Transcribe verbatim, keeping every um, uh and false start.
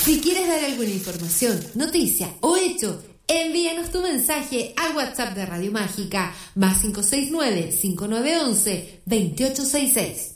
Si quieres dar alguna información, noticia o hecho, envíanos tu mensaje al WhatsApp de Radio Mágica más cinco seis nueve, cinco nueve uno uno, dos ocho seis seis.